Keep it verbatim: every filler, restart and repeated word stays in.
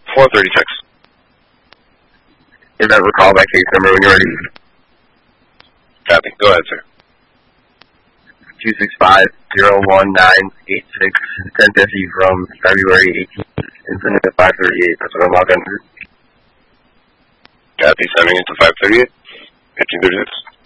four thirty-six. Is that recall by case number when you're ready? Copy. Go ahead, sir. two six five, zero one nine, eight six, ten fifty from February eighteenth, infinite at five thirty-eight. That's what I'm logged into. Copy. Sending it to five thirty-eight. fifteen thirty-six.